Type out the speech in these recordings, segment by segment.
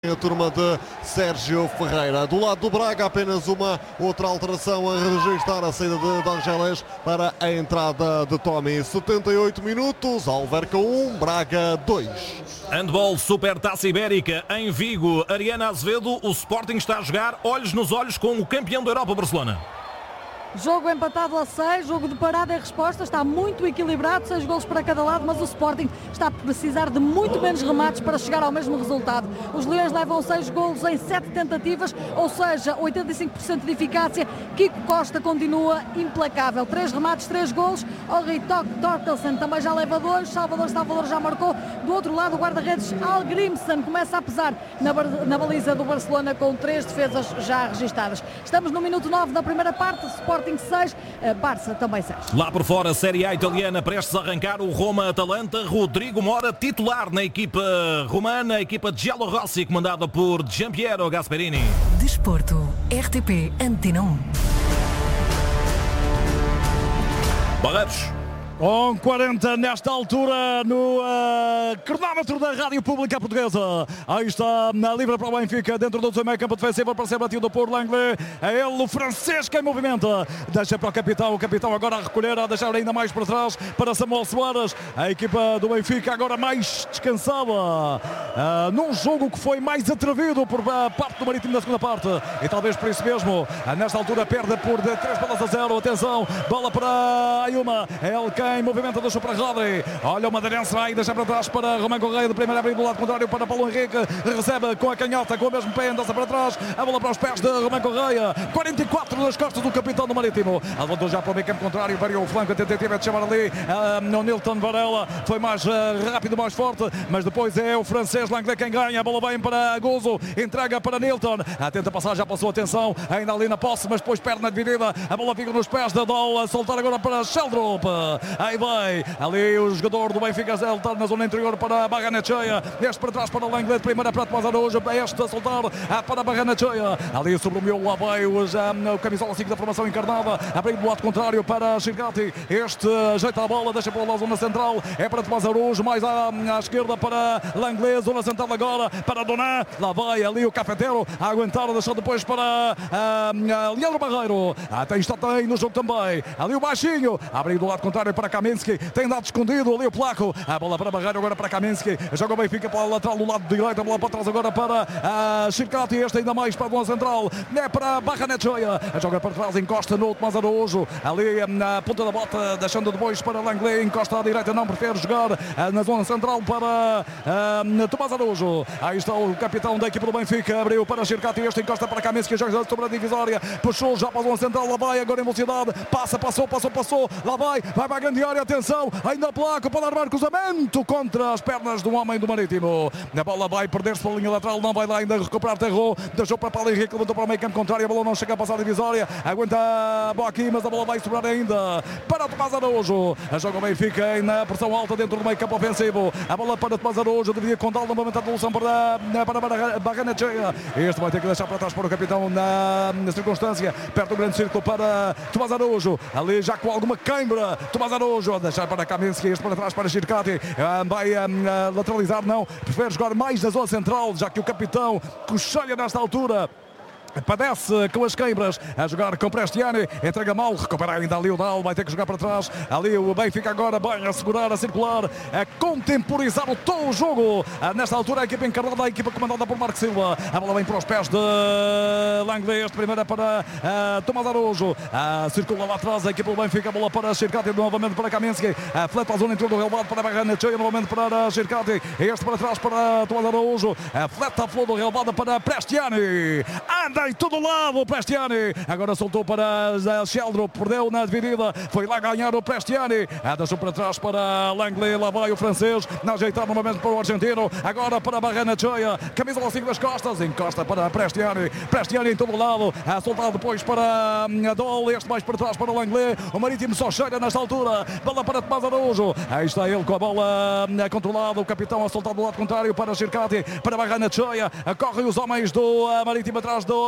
A turma de Sérgio Ferreira. Do lado do Braga, apenas uma outra alteração a registrar, a saída de Angeles para a entrada de Tommy. 78 minutos, Alverca 1, Braga 2. Handball Supertaça Ibérica em Vigo. Ariana Azevedo, o Sporting está a jogar olhos nos olhos com o campeão da Europa, Barcelona. Jogo empatado a 6, jogo de parada e resposta, está muito equilibrado, 6 golos para cada lado, mas o Sporting está a precisar de muito menos remates para chegar ao mesmo resultado. Os Leões levam 6 golos em 7 tentativas, ou seja, 85% de eficácia. Kiko Costa continua implacável, 3 remates, 3 golos. Henri Torkelsen também já leva 2, Salvador já marcou. Do outro lado, o guarda-redes Al Grimson começa a pesar na baliza do Barcelona com 3 defesas já registadas. Estamos no minuto 9 da primeira parte, Sporting 6, Barça também 6. Lá por fora, Série A italiana, prestes a arrancar o Roma-Atalanta. Rodrigo Mora, titular na equipa romana, a equipa de Giallorossi, comandada por Giampiero Gasperini. Desporto, RTP Antena 1. Barreiros. Com 40 nesta altura no cronómetro da Rádio Pública Portuguesa. Aí está na livre para o Benfica, dentro do seu meio campo defensivo, para ser batido por Langley. É ele, o francês, quem movimenta. Deixa para o capitão agora a recolher, a deixar ainda mais para trás para Samuel Soares. A equipa do Benfica agora mais descansada, num jogo que foi mais atrevido por parte do Marítimo na segunda parte. E talvez por isso mesmo, nesta altura perde por 3-0. Atenção, bola para Ayuma. É ele quem em movimento, deixou para Rodri. Olha o Madeirense, vai deixar para trás para Romão Correia, de primeira abrindo do lado contrário para Paulo Henrique, recebe com a canhota, com o mesmo pé, anda para trás, a bola para os pés de Romão Correia. 44 nas costas do capitão do Marítimo, levantou já para o meio campo contrário, variou o flanco, a tentativa de chamar ali o Nilton Varela, foi mais rápido, mais forte, mas depois é o francês Langley quem ganha. A bola vem para Gozo, entrega para Nilton, tenta passar, já passou, atenção, ainda ali na posse, mas depois perde na dividida, a bola fica nos pés da Dol, a soltar agora para Sheldrop. Aí vai, ali o jogador do Benfica está na zona interior para a Barrenetxeia, este para trás para Langley, de primeira para Tomás Araújo, este a soltar para a Barrenetxeia, ali sobre o miolo, lá vai o camisola 5 da formação encarnada, abrindo do lado contrário para Chirgati, este ajeita a bola, deixa para a zona central, é para Tomás Araújo, mais à esquerda para Langley, zona central agora para Doná, lá vai ali o Cafeteiro a aguentar, deixou depois para Leandro Barreiro, tem no jogo também, ali o baixinho, abrindo do lado contrário para Kaminsky, tem dado escondido ali o Placo, a bola para Barreiro, agora para Kaminsky, joga o Benfica para a lateral do lado direito, a bola para trás agora para Chircati, este ainda mais para a zona central, é para Barrenetxeia, joga para trás, encosta no Tomás Araújo, ali na ponta da bota, deixando depois para Langley, encosta à direita, não prefere jogar na zona central para Tomás Araújo, aí está o capitão da equipe do Benfica, abriu para Chircati, este encosta para Kaminsky, joga sobre a divisória, puxou já para a zona central, lá vai agora em velocidade, passou, lá vai para a grande área, atenção, ainda Placo para armar cruzamento contra as pernas do homem do Marítimo, a bola vai perder-se para a linha lateral, não vai lá ainda recuperar Terro, deixou para Paulo Henrique, levantou para o meio campo contrário, a bola não chega a passar a divisória, aguenta a bola aqui, mas a bola vai sobrar ainda para Tomás Araújo, joga o Benfica na pressão alta dentro do meio campo ofensivo, a bola para Tomás Araújo, dividia com Dal, novamente a devolução para Barrenetxeia, este vai ter que deixar para trás para o capitão na circunstância, perto do grande círculo para Tomás Araújo, ali já com alguma cãibra, Tomás Araújo, a deixar para Kaminsky, este para trás para Chircati, vai lateralizar, não, prefere jogar mais na zona central, já que o capitão coxilha nesta altura, padece com as queimbras, a jogar com Prestiani, entrega mal, recupera ainda ali o Dal, vai ter que jogar para trás, ali o Benfica agora bem a segurar, a circular, a contemporizar todo o jogo, nesta altura a equipa encarnada, a equipa comandada por Marco Silva, a bola vem para os pés de Langley, este primeira para Tomás Araújo, circula lá atrás a equipa do Benfica, a bola para Chircati, novamente para Kaminsky, fleta a zona interior do relevado para Barrenetxeia, novamente para Chircati, este para trás para Tomás Araújo, fleta a flor do relevado para Prestiani, anda em todo lado o Prestiani, agora soltou para Sheldrop, perdeu na dividida, foi lá ganhar o Prestiani, deixou para trás para Langley, lá vai o francês, na ajeitar novamente para o argentino, agora para Barrenetxeia, camisa 5 das costas, encosta para Prestiani em todo lado, soltado depois para Dol, este mais para trás para Langley, o Marítimo só cheira nesta altura, bola para Tomás Araújo, aí está ele com a bola controlada, o capitão a soltar do lado contrário para Chircati, para Barrenetxeia, correm os homens do Marítimo atrás do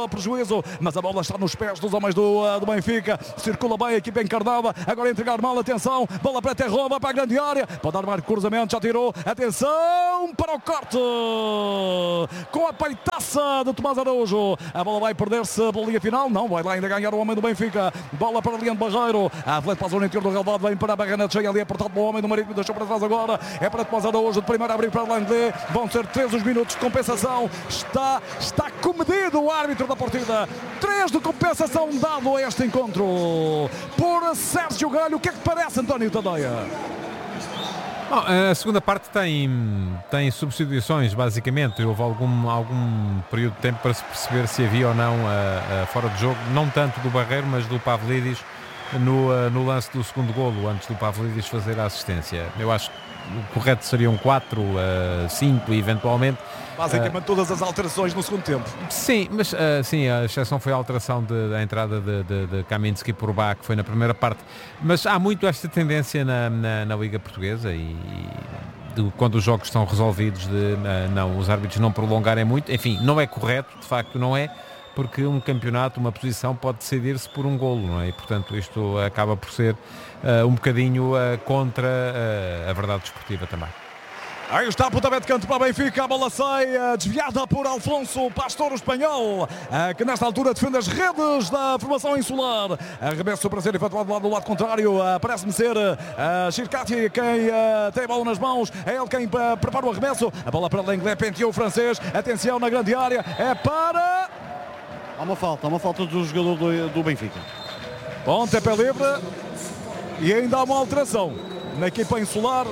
prejuízo, mas a bola está nos pés dos homens do Benfica. Circula bem a equipa encarnada, agora entregar mal, atenção, bola para Terrão, vai para a grande área, pode dar mais cruzamento, já tirou, atenção para o corte, com a peitaça de Tomás Araújo, a bola vai perder-se pela linha final, não, vai lá ainda ganhar o homem do Benfica, bola para Leandro Barreiro, a atleta para a zona interior do relvado, vem para a barra cheia ali, apertado pelo homem do Marítimo, deixou para trás agora, é para Tomás Araújo, de primeiro a abrir para Langley, vão ser 3 os minutos de compensação, está comedido o árbitro da partida, 3 de compensação dado a este encontro por Sérgio Galho. O que é que parece, António Tadeia? Bom, a segunda parte tem substituições, basicamente. Houve algum período de tempo para se perceber se havia ou não fora de jogo, não tanto do Barreiro, mas do Pavlidis no lance do segundo golo, antes do Pavlidis fazer a assistência. Eu acho que o correto seriam 4, 5 eventualmente. Basicamente todas as alterações no segundo tempo. Sim, mas sim, a exceção foi a alteração da entrada de Kaminski por Bá, que foi na primeira parte. Mas há muito esta tendência na Liga Portuguesa quando os jogos estão resolvidos os árbitros não prolongarem muito. Enfim, não é correto, de facto não é, porque um campeonato, uma posição pode decidir-se por um golo, não é? E, portanto, isto acaba por ser um bocadinho contra a verdade desportiva também. Aí está, pontapé de canto para o Benfica, a bola sai desviada por Alfonso Pastor, o espanhol, que nesta altura defende as redes da formação insular. Arremesso para ser efetuado do lado contrário, parece-me ser Chircati quem tem a bola nas mãos, é ele quem prepara o arremesso, a bola para Langley, penteou o francês, atenção na grande área, é para... Há uma falta do jogador do Benfica. Pontapé livre e ainda há uma alteração na equipa insular.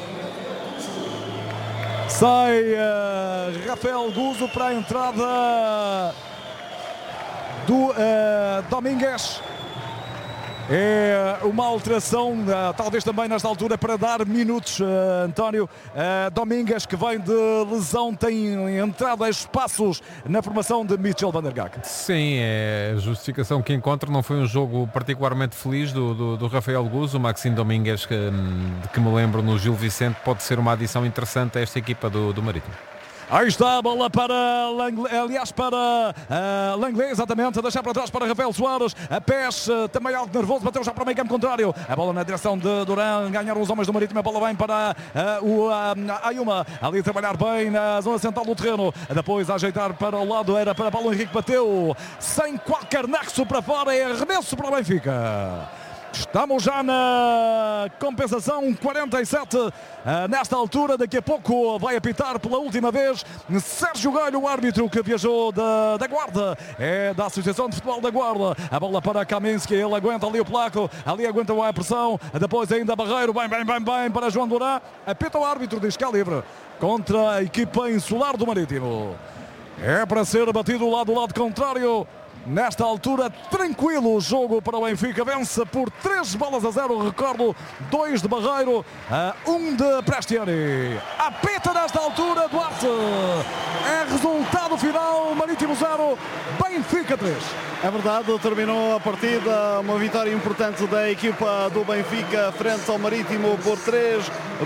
Sai Rafael Guzo para a entrada do Domingues. É uma alteração, talvez também nesta altura, para dar minutos, António. Domingues, que vem de lesão, tem entrado a espaços na formação de Mitchell van der Gaag. Sim, é a justificação que encontro. Não foi um jogo particularmente feliz do Rafael Guzo. O Maxime Domingues, de que me lembro no Gil Vicente, pode ser uma adição interessante a esta equipa do Marítimo. Aí está a bola para Langley, aliás para Langley, exatamente, a deixar para trás para Rafael Soares, a pés também algo nervoso, bateu já para o meio campo contrário, a bola na direção de Duran, ganharam os homens do Marítimo, a bola vem para o Ayuma, ali a trabalhar bem na zona central do terreno, depois a ajeitar para o lado, era para Paulo Henrique, bateu sem qualquer nexo para fora, é arremesso para o Benfica. Estamos já na compensação, 47 nesta altura, daqui a pouco vai apitar pela última vez Sérgio Galho, o árbitro que viajou da Guarda, é da Associação de Futebol da Guarda, a bola para Kaminski, ele aguenta ali o placo, ali aguenta a pressão, depois ainda Barreiro, bem para João Durá, apita o árbitro, diz que é livre contra a equipa insular do Marítimo, é para ser batido do lado contrário. Nesta altura, tranquilo o jogo para o Benfica, vence por 3-0, recordo, 2 de Barreiro, 1 de Prestieri. Apita nesta altura, Duarte, é resultado final, Marítimo 0, Benfica 3. É verdade, terminou a partida, uma vitória importante da equipa do Benfica frente ao Marítimo por 3-0.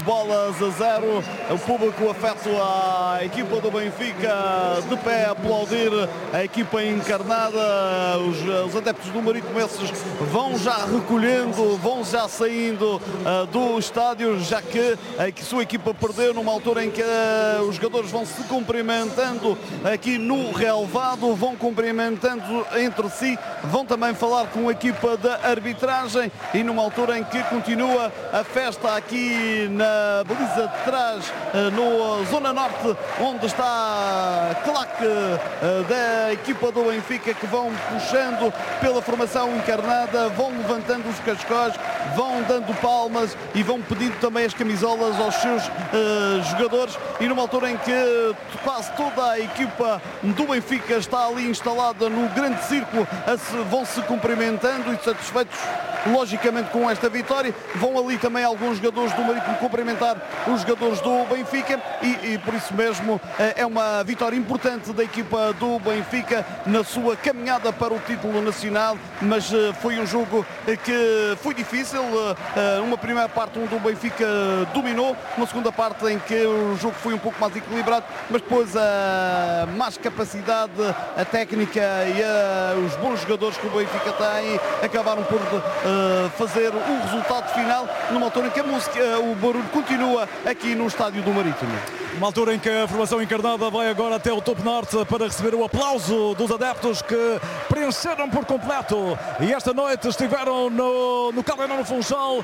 O público afeto à equipa do Benfica de pé a aplaudir a equipa encarnada. Os adeptos do Marítimo, esses vão já recolhendo, vão já saindo do estádio, já que a sua equipa perdeu numa altura em que os jogadores vão se cumprimentando aqui no relvado, vão cumprimentando entre si, vão também falar com a equipa da arbitragem e numa altura em que continua a festa aqui na baliza de trás, no Zona Norte, onde está a claque da equipa do Benfica, que vão puxando pela formação encarnada, vão levantando os cascóis, vão dando palmas e vão pedindo também as camisolas aos seus jogadores, e numa altura em que quase toda a equipa do Benfica está ali instalada no grande círculo, vão se cumprimentando e satisfeitos logicamente com esta vitória, vão ali também alguns jogadores do Marítimo cumprimentar os jogadores do Benfica e por isso mesmo é uma vitória importante da equipa do Benfica na sua caminhada para o título nacional, mas foi um jogo que foi difícil, uma primeira parte onde o Benfica dominou, uma segunda parte em que o jogo foi um pouco mais equilibrado, mas depois mais capacidade, a técnica e os bons jogadores que o Benfica tem acabaram por fazer o resultado final numa altura em que o barulho continua aqui no estádio do Marítimo. Uma altura em que a formação encarnada vai agora até o Topo Norte para receber o aplauso dos adeptos que preencheram por completo e esta noite estiveram no Caldeirão Funchal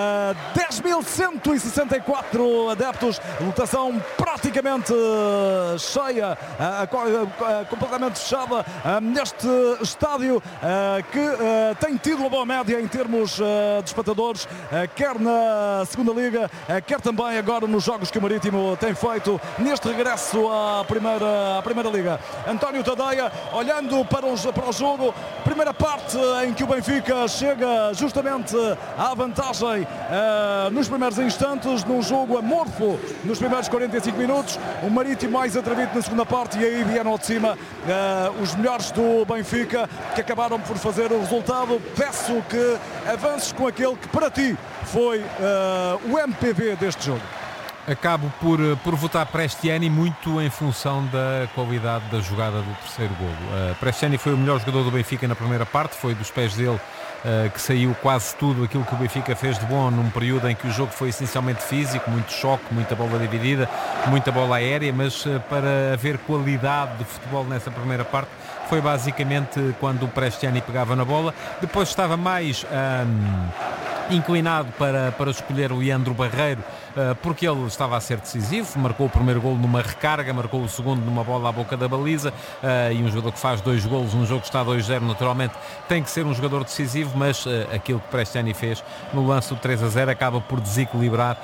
10.164 adeptos, lotação praticamente cheia, completamente fechada neste estádio que tem tido uma boa média em termos de espectadores, quer na segunda liga, quer também agora nos jogos que o Marítimo tem feito neste regresso à primeira liga. António Tadeia olhando para o jogo, primeira parte em que o Benfica chega justamente à vantagem nos primeiros instantes, num jogo amorfo nos primeiros 45 minutos, o Marítimo mais atrevido na segunda parte e aí vieram de cima os melhores do Benfica que acabaram por fazer o resultado. Peço que avances com aquele que para ti foi o MPV deste jogo. Acabo por votar Prestiani muito em função da qualidade da jogada do terceiro golo. Prestiani foi o melhor jogador do Benfica na primeira parte, foi dos pés dele que saiu quase tudo aquilo que o Benfica fez de bom num período em que o jogo foi essencialmente físico, muito choque, muita bola dividida, muita bola aérea, mas para haver qualidade de futebol nessa primeira parte foi basicamente quando o Prestiani pegava na bola. Depois estava mais inclinado para escolher o Leandro Barreiro, porque ele estava a ser decisivo, marcou o primeiro golo numa recarga, marcou o segundo numa bola à boca da baliza, e um jogador que faz 2 golos num jogo que está 2-0 naturalmente tem que ser um jogador decisivo, mas aquilo que Prestiani fez no lance do 3-0 acaba por desequilibrar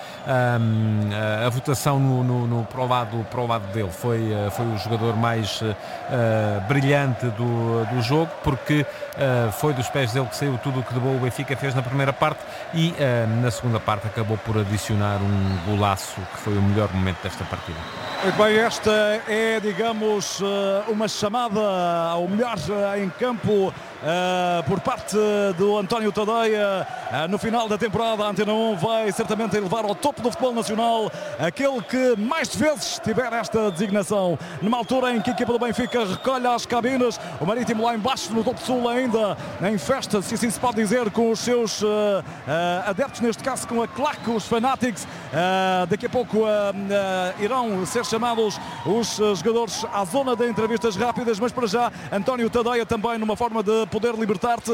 a votação para o lado dele. Foi o jogador mais brilhante do jogo, porque foi dos pés dele que saiu tudo o que de bom o Benfica fez na primeira parte e na segunda parte acabou por adicionar um golaço que foi o melhor momento desta partida. Muito bem, esta é, digamos, uma chamada ao melhor em campo por parte do António Tadeia. No final da temporada, a Antena 1 vai certamente elevar ao topo do futebol nacional aquele que mais vezes tiver esta designação. Numa altura em que a equipa do Benfica recolhe as cabines, o Marítimo lá embaixo no topo sul ainda em festa, se assim se pode dizer, com os seus adeptos, neste caso com a claque, os Fanatics. Daqui a pouco irão ser chamados os jogadores à zona de entrevistas rápidas, mas para já António Tadeia também numa forma de poder libertar-te.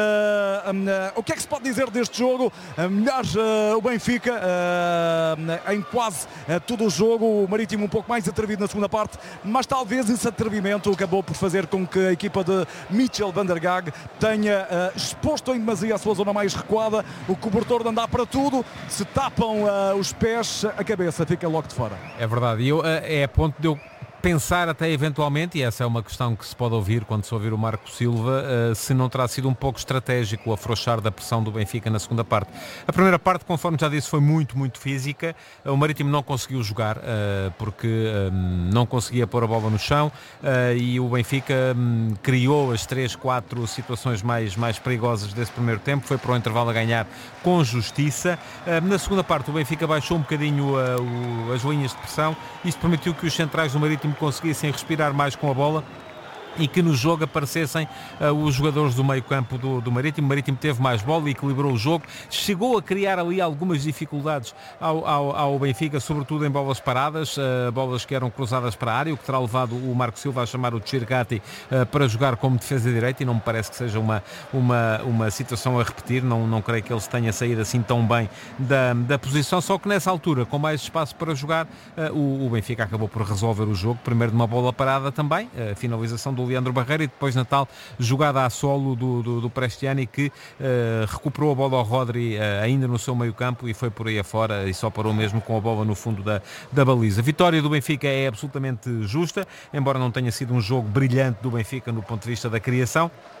O que é que se pode dizer deste jogo? Melhor o Benfica em quase todo o jogo, o Marítimo um pouco mais atrevido na segunda parte, mas talvez esse atrevimento acabou por fazer com que a equipa de Mitchell van der Gaag tenha exposto em demasia a sua zona mais recuada, o cobertor de andar para tudo, se tapam os pés, a cabeça fica logo de fora. É verdade, e é a ponto de eu pensar até eventualmente, e essa é uma questão que se pode ouvir quando se ouvir o Marco Silva, se não terá sido um pouco estratégico o afrouxar da pressão do Benfica na segunda parte. A primeira parte, conforme já disse, foi muito física. O Marítimo não conseguiu jogar porque não conseguia pôr a bola no chão, e o Benfica criou as 3-4 situações mais perigosas desse primeiro tempo, foi para o intervalo a ganhar com justiça. Na segunda parte o Benfica baixou um bocadinho as linhas de pressão, isto permitiu que os centrais do Marítimo conseguissem respirar mais com a bola e que no jogo aparecessem os jogadores do meio campo do Marítimo. O Marítimo teve mais bola e equilibrou o jogo, chegou a criar ali algumas dificuldades ao Benfica, sobretudo em bolas paradas, bolas que eram cruzadas para a área, o que terá levado o Marco Silva a chamar o Tchirgati para jogar como defesa direita, e não me parece que seja uma situação a repetir. Não creio que ele se tenha saído assim tão bem da posição, só que nessa altura, com mais espaço para jogar, o Benfica acabou por resolver o jogo, primeiro de uma bola parada também, a finalização do Leandro Barreiro, e depois na tal jogada a solo do Prestiani, que recuperou a bola ao Rodri ainda no seu meio campo e foi por aí afora e só parou mesmo com a bola no fundo da baliza. A vitória do Benfica é absolutamente justa, embora não tenha sido um jogo brilhante do Benfica no ponto de vista da criação.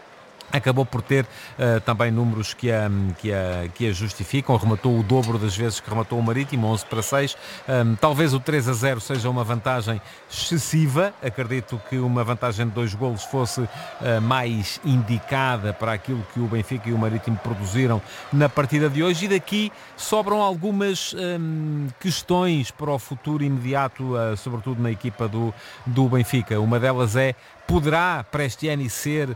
acabou por ter também números que a justificam. Rematou o dobro das vezes que rematou o Marítimo, 11-6. Talvez o 3-0 seja uma vantagem excessiva. Acredito que uma vantagem de 2 golos fosse mais indicada para aquilo que o Benfica e o Marítimo produziram na partida de hoje. E daqui sobram algumas questões para o futuro imediato, sobretudo na equipa do Benfica. Uma delas é: poderá Prestiani ser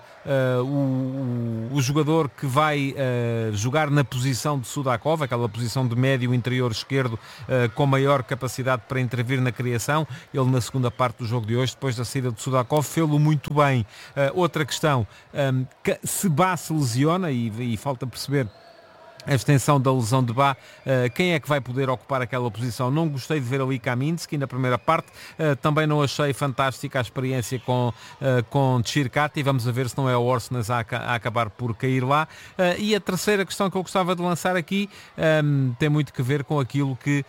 o jogador que vai jogar na posição de Sudakov, aquela posição de médio interior esquerdo, com maior capacidade para intervir na criação? Ele, na segunda parte do jogo de hoje, depois da saída de Sudakov, fê-lo muito bem. Outra questão: se Bá se lesiona, e falta perceber a extensão da lesão de Bá, quem é que vai poder ocupar aquela posição? Não gostei de ver ali Kaminski na primeira parte, também não achei fantástica a experiência com Tchirkati. Vamos a ver se não é o Orsnes a acabar por cair lá. E a terceira questão que eu gostava de lançar aqui tem muito que ver com aquilo que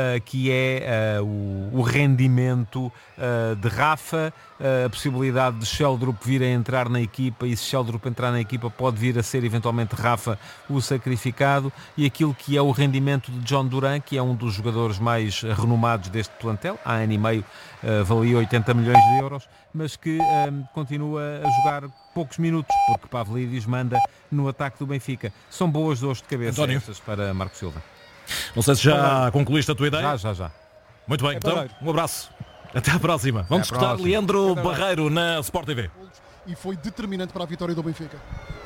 é o rendimento de Rafa, a possibilidade de Sheldrup vir a entrar na equipa, e se Sheldrup entrar na equipa pode vir a ser eventualmente Rafa o sacrificado, e aquilo que é o rendimento de John Duran, que é um dos jogadores mais renomados deste plantel. Há ano e meio valia 80 milhões de euros, mas que continua a jogar poucos minutos, porque Pavlidis manda no ataque do Benfica. São boas dores de cabeça estas para Marco Silva. Não sei se já concluíste a tua ideia. Já. Muito bem, então um abraço. Até à próxima. Vamos escutar Leandro Barreiro na Sport TV. E foi determinante para a vitória do Benfica.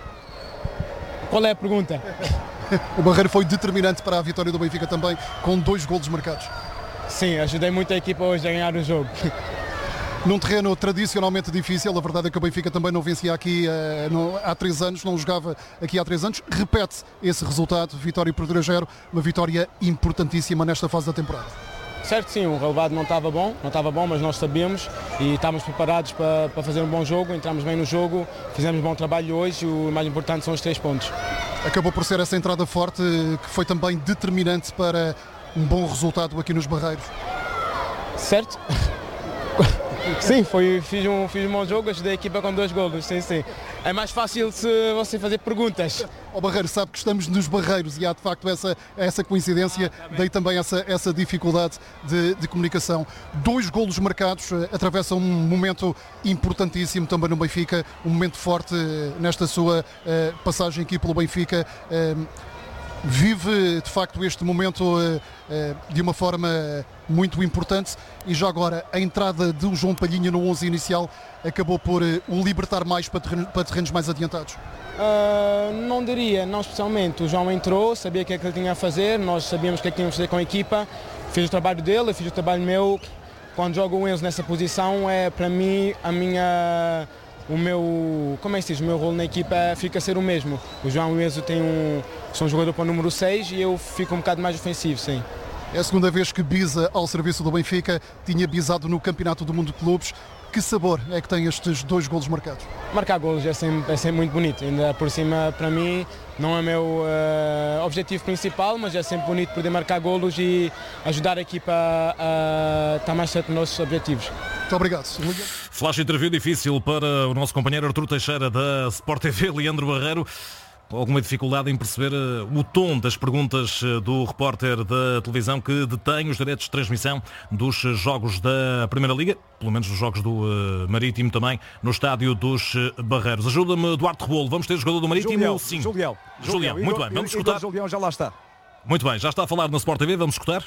Qual é a pergunta? O Barreiro foi determinante para a vitória do Benfica também, com 2 golos marcados. Sim, ajudei muito a equipa hoje a ganhar o jogo. Num terreno tradicionalmente difícil, a verdade é que o Benfica também não vencia aqui há 3 anos, não jogava aqui há 3 anos. Repete esse resultado, vitória por 3-0, uma vitória importantíssima nesta fase da temporada. Certo, sim, o relevado não estava bom, mas nós sabíamos e estávamos preparados para fazer um bom jogo, entramos bem no jogo, fizemos um bom trabalho hoje e o mais importante são os 3 pontos. Acabou por ser essa entrada forte que foi também determinante para um bom resultado aqui nos Barreiros. Certo? Sim, fiz um bom jogo, ajudei a equipa com 2 golos, sim. É mais fácil se você fazer perguntas. O Barreiro sabe que estamos nos Barreiros e há de facto essa coincidência, daí também essa dificuldade de comunicação. 2 golos marcados, atravessam um momento importantíssimo também no Benfica, um momento forte nesta sua passagem aqui pelo Benfica. Vive de facto este momento de uma forma muito importante, e já agora a entrada do João Palhinha no 11 inicial acabou por o libertar mais para terrenos mais adiantados. Não diria, não especialmente. O João entrou, sabia o que é que ele tinha a fazer, nós sabíamos o que é que tínhamos a fazer com a equipa, fiz o trabalho dele, fiz o trabalho meu. Quando jogo o Enzo nessa posição, é para mim o meu rolo na equipa fica a ser o mesmo. O João e o Enzo são um jogador para o número 6 e eu fico um bocado mais ofensivo, sim. É a segunda vez que bisa ao serviço do Benfica, tinha bisado no Campeonato do Mundo de Clubes. Que sabor é que tem estes 2 golos marcados? Marcar golos é sempre muito bonito, ainda por cima para mim não é meu objetivo principal, mas é sempre bonito poder marcar golos e ajudar a equipa a estar mais certo nos nossos objetivos. Muito obrigado. Flash interview difícil para o nosso companheiro Artur Teixeira da Sport TV, Leandro Barreiro. Alguma dificuldade em perceber o tom das perguntas do repórter da televisão que detém os direitos de transmissão dos jogos da Primeira Liga, pelo menos os jogos do Marítimo também, no estádio dos Barreiros. Ajuda-me, Duarte Rebolo, vamos ter jogador do Marítimo? Sim. Julião. Muito bem, vamos escutar. Julião já lá está. Muito bem, já está a falar na Sport TV, vamos escutar.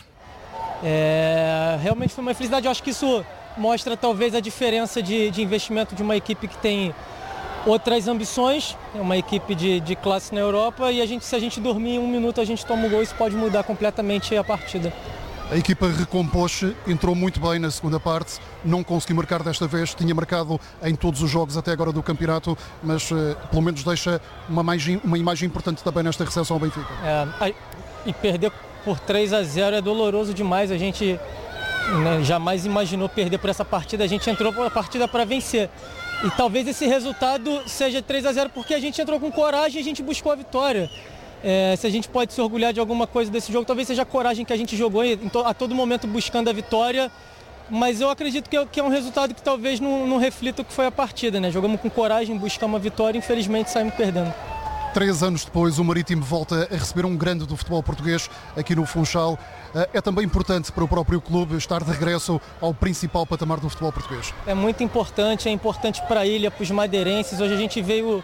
Realmente foi uma felicidade, eu acho que isso mostra talvez a diferença de investimento de uma equipe que tem outras ambições, é uma equipe de classe na Europa, e se a gente dormir 1 minuto a gente toma um gol, isso pode mudar completamente a partida. A equipa recompôs-se, entrou muito bem na segunda parte, não conseguiu marcar desta vez, tinha marcado em todos os jogos até agora do campeonato, mas pelo menos deixa uma imagem importante também nesta recepção ao Benfica. E perder por 3-0 é doloroso demais, a gente jamais imaginou perder por essa partida, a gente entrou para a partida para vencer. E talvez esse resultado seja 3-0 porque a gente entrou com coragem e a gente buscou a vitória. Se a gente pode se orgulhar de alguma coisa desse jogo, talvez seja a coragem que a gente jogou a todo momento buscando a vitória Mas eu acredito que é um resultado que talvez não reflita o que foi a partida, né? Jogamos com coragem, buscar uma vitória e infelizmente saímos perdendo. 3 anos depois, o Marítimo volta a receber um grande do futebol português aqui no Funchal. É também importante para o próprio clube estar de regresso ao principal patamar do futebol português. É muito importante, é importante para a ilha, para os madeirenses. Hoje a gente viu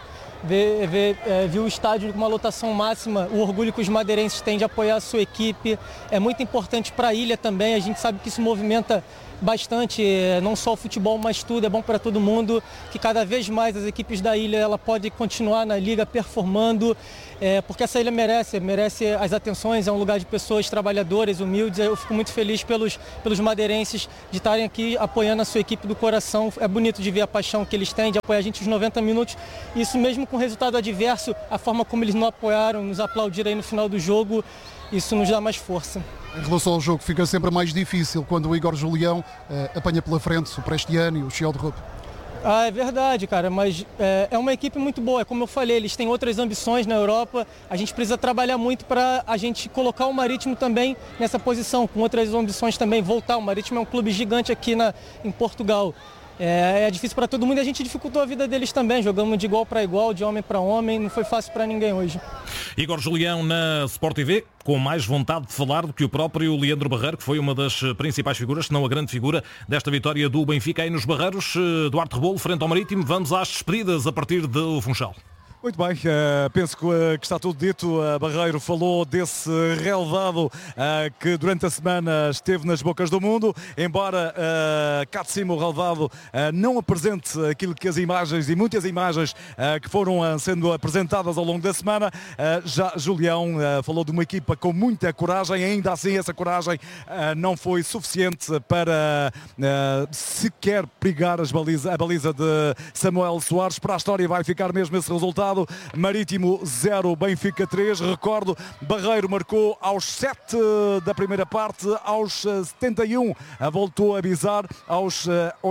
o estádio com uma lotação máxima, o orgulho que os madeirenses têm de apoiar a sua equipe. É muito importante para a ilha também, a gente sabe que isso movimenta bastante, não só o futebol, mas tudo, é bom para todo mundo, que cada vez mais as equipes da ilha ela pode continuar na liga performando, porque essa ilha merece as atenções, é um lugar de pessoas trabalhadoras, humildes. Eu fico muito feliz pelos madeirenses de estarem aqui apoiando a sua equipe do coração. É bonito de ver a paixão que eles têm de apoiar a gente os 90 minutos, isso mesmo com resultado adverso, a forma como eles nos apoiaram, nos aplaudiram aí no final do jogo, isso nos dá mais força. Em relação ao jogo, fica sempre mais difícil quando o Igor Julião apanha pela frente o Prestiani e o Chiel de Roupe. É verdade, cara, mas é uma equipe muito boa. Como eu falei, eles têm outras ambições na Europa. A gente precisa trabalhar muito para a gente colocar o Marítimo também nessa posição, com outras ambições também, voltar. O Marítimo é um clube gigante aqui em Portugal. É difícil para todo mundo e a gente dificultou a vida deles também. Jogamos de igual para igual, de homem para homem. Não foi fácil para ninguém hoje. Igor Julião na Sport TV, com mais vontade de falar do que o próprio Leandro Barreiro, que foi uma das principais figuras, se não a grande figura, desta vitória do Benfica aí nos Barreiros. Duarte Rebolo, frente ao Marítimo. Vamos às despedidas a partir do Funchal. Muito bem, penso que está tudo dito. Barreiro falou desse relevado que durante a semana esteve nas bocas do mundo, embora cá de cima o relevado não apresente aquilo que as imagens e muitas imagens que foram sendo apresentadas ao longo da semana. Já Julião falou de uma equipa com muita coragem, ainda assim essa coragem não foi suficiente para sequer perigar a baliza de Samuel Soares. Para a história vai ficar mesmo esse resultado. Marítimo 0, Benfica 3. Recordo, Barreiro marcou aos 7 da primeira parte, aos 71 voltou a avisar, aos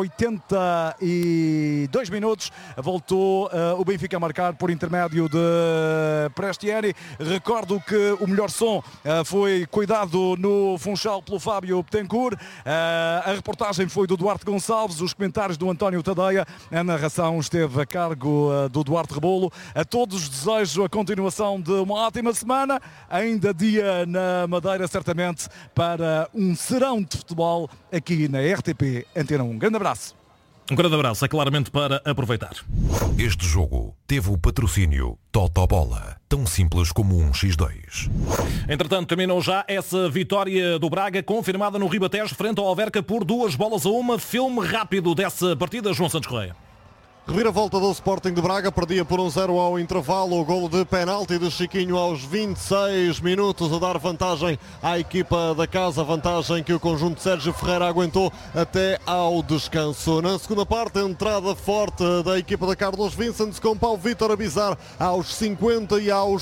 82 minutos voltou o Benfica a marcar por intermédio de Prestiani. Recordo que o melhor som foi cuidado no Funchal pelo Fábio Betancourt. A reportagem foi do Duarte Gonçalves, os comentários do António Tadeia, a narração esteve a cargo do Duarte Rebolo. A todos desejo a continuação de uma ótima semana, ainda dia na Madeira certamente, para um serão de futebol aqui na RTP Antena 1. Um grande abraço. Um grande abraço, é claramente para aproveitar. Este jogo teve o patrocínio Totobola, tão simples como um X2. Entretanto, terminou já essa vitória do Braga, confirmada no Ribatejo, frente ao Alverca por 2-1. Filme rápido dessa partida, João Santos Correia. Reviravolta do Sporting de Braga, perdia por 1-0 ao intervalo, o golo de penalti de Chiquinho aos 26 minutos a dar vantagem à equipa da casa, vantagem que o conjunto de Sérgio Ferreira aguentou até ao descanso. Na segunda parte, a entrada forte da equipa da Carlos Vincent com Paulo Vítor Abizar aos 50 e aos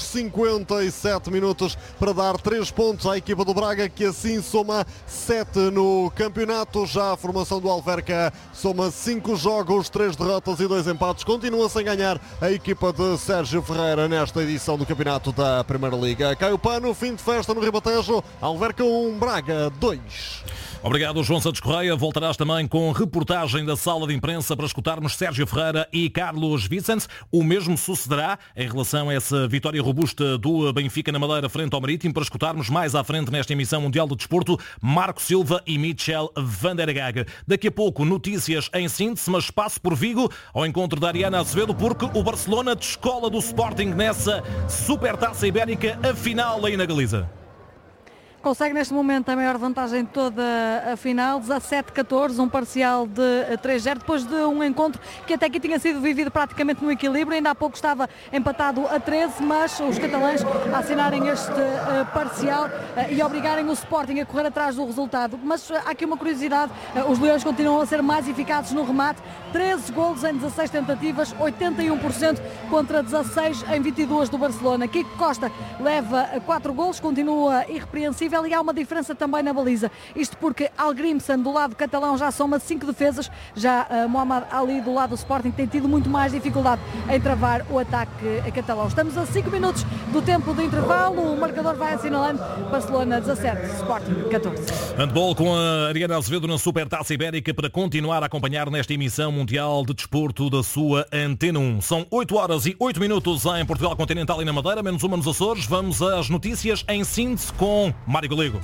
57 minutos para dar 3 pontos à equipa do Braga, que assim soma 7 no campeonato. Já a formação do Alverca soma 5 jogos, 3 derrotas e 2 empates. Continua sem ganhar a equipa de Sérgio Ferreira nesta edição do campeonato da Primeira Liga. Cai o pano, fim de festa no Ribatejo. Alverca 1, Braga 2. Obrigado, João Santos Correia. Voltarás também com reportagem da sala de imprensa para escutarmos Sérgio Ferreira e Carlos Vicente. O mesmo sucederá em relação a essa vitória robusta do Benfica na Madeira frente ao Marítimo, para escutarmos mais à frente nesta emissão mundial do desporto Marco Silva e Michel van der Gaag. Daqui a pouco notícias em síntese, mas espaço por Vigo ao encontro da Ariana Azevedo, porque o Barcelona descola do Sporting nessa Supertaça Ibérica, a final aí na Galiza. Consegue neste momento a maior vantagem de toda a final, 17-14, um parcial de 3-0, depois de um encontro que até aqui tinha sido vivido praticamente no equilíbrio, ainda há pouco estava empatado a 13, mas os catalães a assinarem este parcial e obrigarem o Sporting a correr atrás do resultado. Mas há aqui uma curiosidade, os leões continuam a ser mais eficazes no remate, 13 golos em 16 tentativas, 81% contra 16 em 22 do Barcelona. Kiko Costa leva 4 golos, continua irrepreensível, nível e há uma diferença também na baliza. Isto porque Algrimson do lado catalão já soma 5 defesas, já Mohamed Ali do lado do Sporting tem tido muito mais dificuldade em travar o ataque catalão. Estamos a 5 minutos do tempo do intervalo, o marcador vai assinalando Barcelona 17, Sporting 14. Handball com a Ariana Azevedo na Supertaça Ibérica para continuar a acompanhar nesta emissão mundial de desporto da sua Antena 1. São 8 horas e 8 minutos em Portugal Continental e na Madeira, menos uma nos Açores. Vamos às notícias em síntese com Mário Galego.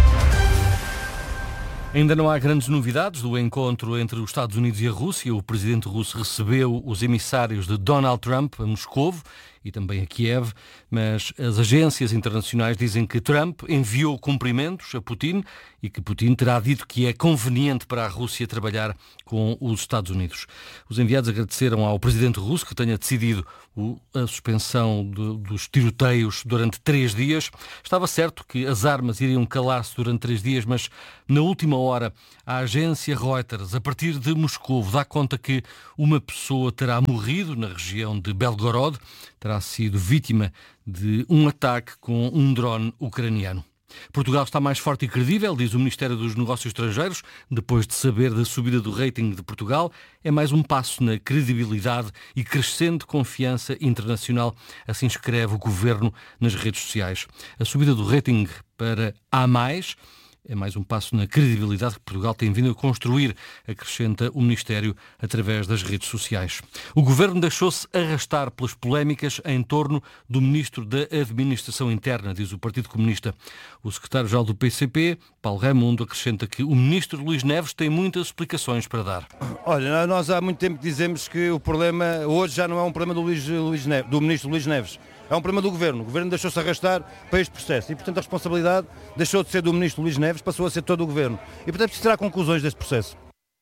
Ainda não há grandes novidades do encontro entre os Estados Unidos e a Rússia. O presidente russo recebeu os emissários de Donald Trump a Moscovo e também a Kiev, mas as agências internacionais dizem que Trump enviou cumprimentos a Putin e que Putin terá dito que é conveniente para a Rússia trabalhar com os Estados Unidos. Os enviados agradeceram ao presidente russo que tenha decidido a suspensão dos tiroteios durante 3 dias. Estava certo que as armas iriam calar-se durante 3 dias, mas na última hora a agência Reuters, a partir de Moscou, dá conta que uma pessoa terá morrido na região de Belgorod, terá sido vítima de um ataque com um drone ucraniano. Portugal está mais forte e credível, diz o Ministério dos Negócios Estrangeiros, depois de saber da subida do rating de Portugal. É mais um passo na credibilidade e crescente confiança internacional, assim escreve o Governo nas redes sociais. A subida do rating para A+, é mais um passo na credibilidade que Portugal tem vindo a construir, acrescenta o Ministério através das redes sociais. O Governo deixou-se arrastar pelas polémicas em torno do Ministro da Administração Interna, diz o Partido Comunista. O secretário-geral do PCP, Paulo Raimundo, acrescenta que o Ministro Luís Neves tem muitas explicações para dar. Olha, nós há muito tempo que dizemos que o problema hoje já não é um problema do Ministro Luís Neves. É um problema do Governo. O Governo deixou-se arrastar para este processo e, portanto, a responsabilidade deixou de ser do Ministro Luís Neves, passou a ser todo o Governo. E, portanto, preciso tirar conclusões deste processo.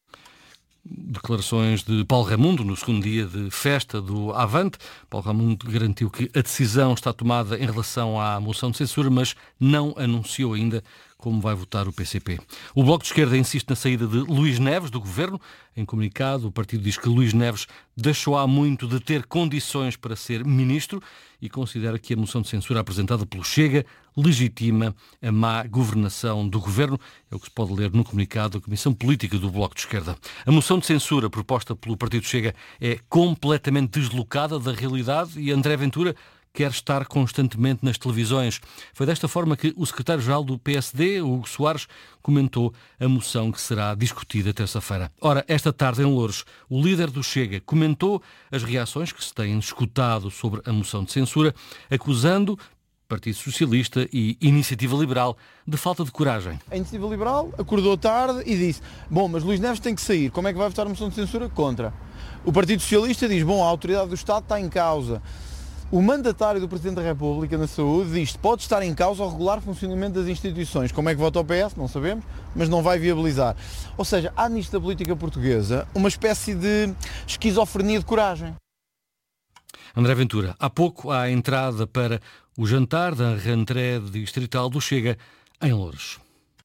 Declarações de Paulo Raimundo no segundo dia de festa do Avante. Paulo Raimundo garantiu que a decisão está tomada em relação à moção de censura, mas não anunciou ainda como vai votar o PCP. O Bloco de Esquerda insiste na saída de Luís Neves do Governo. Em comunicado, o partido diz que Luís Neves deixou há muito de ter condições para ser ministro e considera que a moção de censura apresentada pelo Chega legitima a má governação do Governo. É o que se pode ler no comunicado da Comissão Política do Bloco de Esquerda. A moção de censura proposta pelo partido Chega é completamente deslocada da realidade e André Ventura quer estar constantemente nas televisões. Foi desta forma que o secretário-geral do PSD, Hugo Soares, comentou a moção que será discutida terça-feira. Ora, esta tarde em Loures, o líder do Chega comentou as reações que se têm escutado sobre a moção de censura, acusando Partido Socialista e Iniciativa Liberal de falta de coragem. A Iniciativa Liberal acordou tarde e disse: bom, mas Luís Neves tem que sair, como é que vai votar a moção de censura? Contra. O Partido Socialista diz: bom, a autoridade do Estado está em causa. O mandatário do Presidente da República na saúde diz que pode estar em causa o regular funcionamento das instituições. Como é que vota o PS? Não sabemos, mas não vai viabilizar. Ou seja, há nisto da política portuguesa uma espécie de esquizofrenia de coragem. André Ventura, há pouco há a entrada para o jantar da rentrée distrital do Chega em Loures.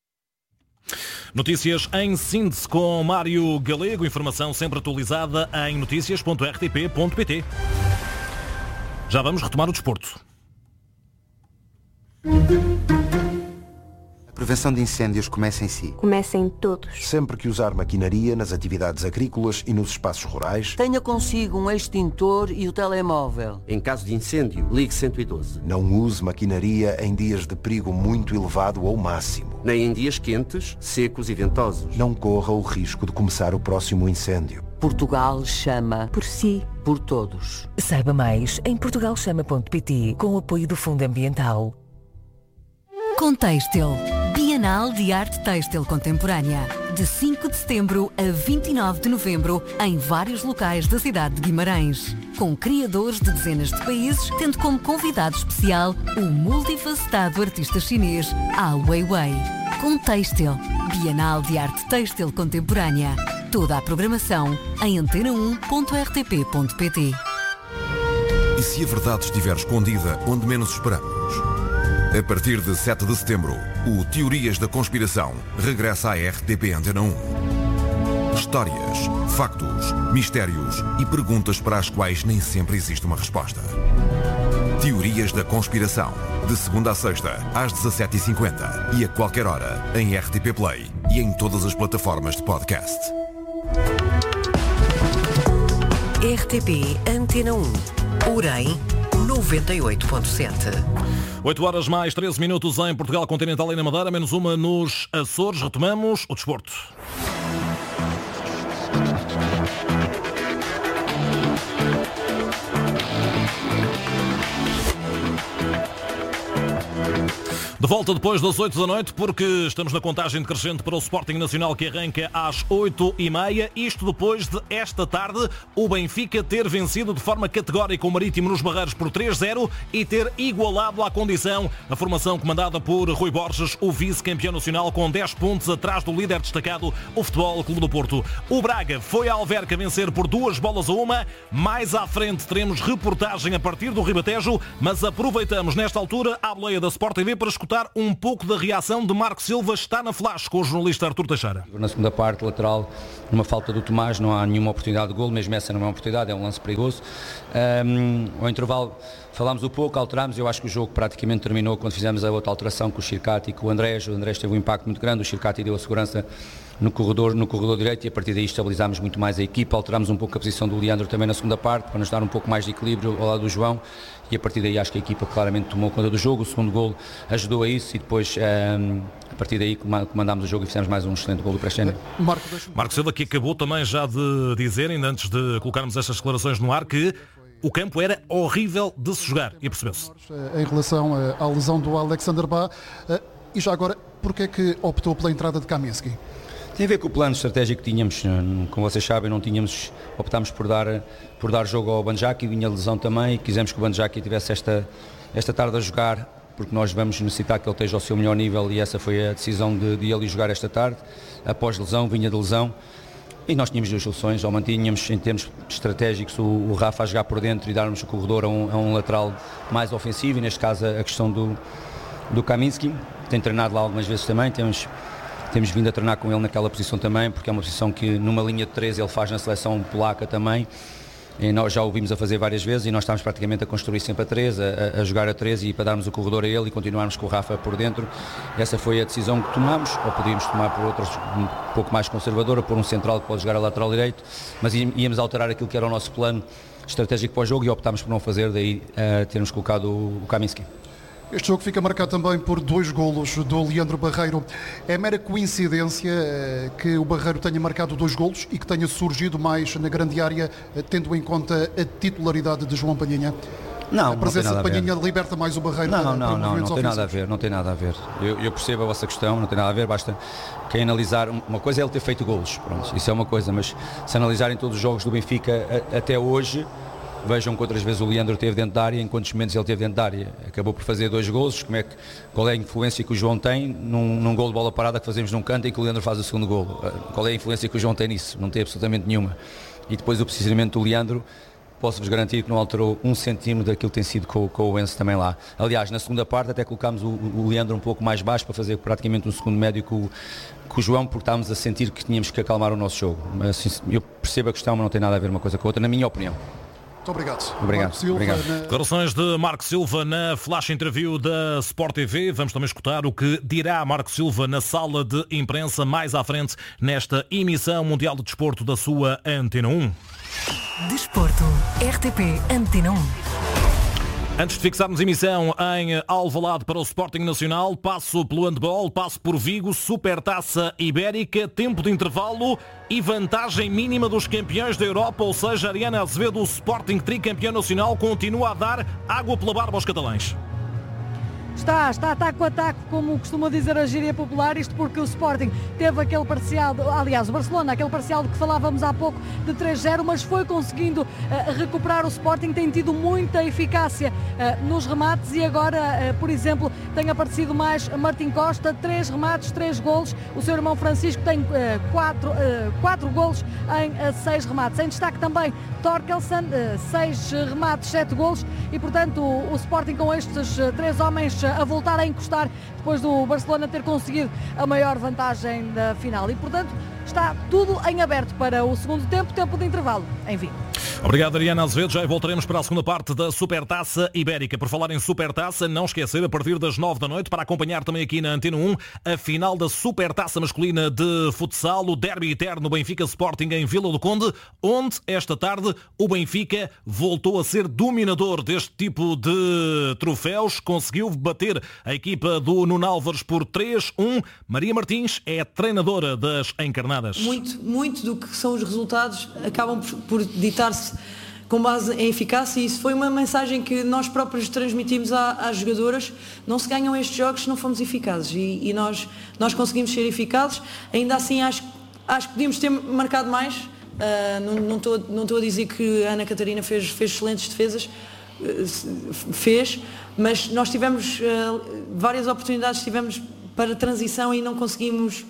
Notícias em síntese com Mário Galego, informação sempre atualizada em noticias.rtp.pt. Já vamos retomar o desporto. A prevenção de incêndios começa em si. Começa em todos. Sempre que usar maquinaria nas atividades agrícolas e nos espaços rurais. Tenha consigo um extintor e o telemóvel. Em caso de incêndio, ligue 112. Não use maquinaria em dias de perigo muito elevado ou máximo. Nem em dias quentes, secos e ventosos. Não corra o risco de começar o próximo incêndio. Portugal chama por si, por todos. Saiba mais em portugalchama.pt com o apoio do Fundo Ambiental. Contextil, Bienal de Arte Têxtil Contemporânea, de 5 de setembro a 29 de novembro, em vários locais da cidade de Guimarães, com criadores de dezenas de países, tendo como convidado especial o multifacetado artista chinês Ai Weiwei. Contextil, Bienal de Arte Têxtil Contemporânea. Toda a programação em antena1.rtp.pt. E se a verdade estiver escondida onde menos esperamos? A partir de 7 de setembro, o Teorias da Conspiração regressa à RTP Antena 1. Histórias, factos, mistérios e perguntas para as quais nem sempre existe uma resposta. Teorias da Conspiração. De segunda a sexta, às 17h50 e a qualquer hora, em RTP Play e em todas as plataformas de podcast. RTP Antena 1. Orem 98.7. 8 horas mais 13 minutos em Portugal Continental e na Madeira, menos uma nos Açores. Retomamos o desporto. De volta depois das 8 da noite, porque estamos na contagem decrescente para o Sporting Nacional que arranca às 8h30. Isto depois de esta tarde o Benfica ter vencido de forma categórica o Marítimo nos Barreiros por 3-0 e ter igualado à condição a formação comandada por Rui Borges, o vice-campeão nacional, com 10 pontos atrás do líder destacado, o Futebol Clube do Porto. O Braga foi à Alverca vencer por 2-1. Mais à frente teremos reportagem a partir do Ribatejo, mas aproveitamos nesta altura a boleia da Sport TV para escutar um pouco da reação de Marco Silva. Está na flash com o jornalista Artur Teixeira. Na segunda parte, lateral, numa falta do Tomás, não há nenhuma oportunidade de golo, mesmo essa não é uma oportunidade, é um lance perigoso. Ao intervalo falámos um pouco, alterámos, eu acho que o jogo praticamente terminou quando fizemos a outra alteração com o Chircati e com o Andrés. O Andrés teve um impacto muito grande, o Chircati deu a segurança no corredor direito e a partir daí estabilizámos muito mais a equipa, alterámos um pouco a posição do Leandro também na segunda parte para nos dar um pouco mais de equilíbrio ao lado do João e a partir daí acho que a equipa claramente tomou conta do jogo. O segundo golo ajudou a isso e depois a partir daí comandámos o jogo e fizemos mais um excelente golo para a Xénia. Marco Silva, que acabou também já de dizer, ainda antes de colocarmos estas declarações no ar, que o campo era horrível de se jogar e percebeu-se. Em relação à lesão do Alexander Bá, e já agora, porquê é que optou pela entrada de Kaminski? Tem a ver com o plano estratégico que tínhamos. Como vocês sabem, optámos por dar jogo ao Banjaki, vinha lesão também, e quisemos que o Banjaki tivesse esta tarde a jogar, porque nós vamos necessitar que ele esteja ao seu melhor nível e essa foi a decisão de ele jogar esta tarde. Após lesão, vinha de lesão, e nós tínhamos duas soluções, ou mantínhamos em termos estratégicos o Rafa a jogar por dentro e darmos o corredor a um lateral mais ofensivo, e neste caso a questão do Kaminski. Tem treinado lá algumas vezes também, temos vindo a treinar com ele naquela posição também, porque é uma posição que numa linha de 3 ele faz na seleção polaca também, e nós já o vimos a fazer várias vezes e nós estamos praticamente a construir sempre a 3, a jogar a 3 e para darmos o corredor a ele e continuarmos com o Rafa por dentro. Essa foi a decisão que tomamos, ou podíamos tomar por outras um pouco mais conservadora, por um central que pode jogar a lateral direito, mas íamos alterar aquilo que era o nosso plano estratégico para o jogo e optámos por não fazer, daí termos colocado o Kaminski. Este jogo fica marcado também por 2 golos do Leandro Barreiro. É mera coincidência que o Barreiro tenha marcado 2 golos e que tenha surgido mais na grande área, tendo em conta a titularidade de João Palhinha? Não, a presença de Palhinha liberta mais o Barreiro? Não tem nada a ver, não tem nada a ver. Eu percebo a vossa questão, não tem nada a ver, basta quem analisar, uma coisa é ele ter feito golos, pronto, isso é uma coisa, mas se analisarem todos os jogos do Benfica até hoje, vejam quantas vezes o Leandro esteve dentro da área, em quantos momentos ele esteve dentro da área. Acabou por fazer 2 golos. Qual é a influência que o João tem num golo de bola parada que fazemos num canto e que o Leandro faz o segundo golo? Qual é a influência que o João tem nisso? Não tem absolutamente nenhuma. E depois o posicionamento do Leandro, posso-vos garantir que não alterou 1 centímetro daquilo que tem sido com o Enzo também lá. Aliás, na segunda parte até colocámos o Leandro um pouco mais baixo para fazer praticamente um segundo médio com o João, porque estávamos a sentir que tínhamos que acalmar o nosso jogo. Mas, assim, eu percebo a questão, mas não tem nada a ver uma coisa com a outra, na minha opinião. Muito obrigado. Obrigado. Declarações de Marco Silva na flash interview da Sport TV. Vamos também escutar o que dirá Marco Silva na sala de imprensa mais à frente nesta emissão mundial de desporto da sua Antena 1. Desporto. RTP Antena 1. Antes de fixarmos emissão em Alvalade para o Sporting Nacional, passo pelo handball, passo por Vigo, Supertaça Ibérica, tempo de intervalo e vantagem mínima dos campeões da Europa, ou seja, Ariana Azevedo, o Sporting tricampeão nacional, continua a dar água pela barba aos catalães. Está ataque a ataque, como costuma dizer a gíria popular, isto porque o Sporting teve aquele parcial, aliás, o Barcelona, aquele parcial de que falávamos há pouco de 3-0, mas foi conseguindo recuperar. O Sporting, tem tido muita eficácia nos remates e agora, por exemplo, tem aparecido mais Martim Costa, 3 remates, 3 golos. O seu irmão Francisco tem 4 golos em 6 remates. Em destaque também Torkelsen, 6 remates, 7 golos e, portanto, o Sporting com estes 3 homens a voltar a encostar depois do Barcelona ter conseguido a maior vantagem da final. E, portanto, está tudo em aberto para o segundo tempo de intervalo. Enfim. Obrigado, Ariana Azevedo. Já voltaremos para a segunda parte da Supertaça Ibérica. Por falar em Supertaça, não esquecer, a partir das 9 da noite, para acompanhar também aqui na Antena 1, a final da Supertaça masculina de futsal, o derby eterno Benfica Sporting em Vila do Conde, onde esta tarde o Benfica voltou a ser dominador deste tipo de troféus. Conseguiu bater a equipa do Nuno Álvares por 3-1. Maria Martins é a treinadora das encarnadas. Muito do que são os resultados acabam por ditar-se com base em eficácia, e isso foi uma mensagem que nós próprios transmitimos às jogadoras. Não se ganham estes jogos se não formos eficazes, e nós conseguimos ser eficazes. Ainda assim acho que podíamos ter marcado mais. Não estou a dizer que a Ana Catarina fez excelentes defesas, mas nós tivemos várias oportunidades para transição e não conseguimos